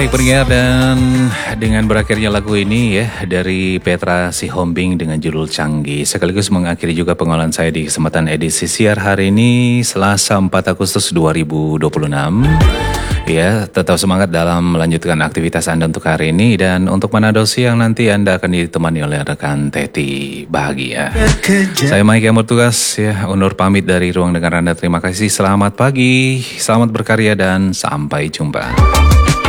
Baik pendengar, dan dengan berakhirnya lagu ini ya dari Petra Sihombing dengan judul Canggih, sekaligus mengakhiri juga pengolahan saya di kesempatan edisi siar hari ini Selasa 4 Agustus 2026. Ya, tetap semangat dalam melanjutkan aktivitas Anda untuk hari ini, dan untuk Manado siang nanti Anda akan ditemani oleh rekan Teti Bahagia. Saya Mike yang bertugas ya, undur pamit dari ruang dengar Anda. Terima kasih, selamat pagi, selamat berkarya, dan sampai jumpa.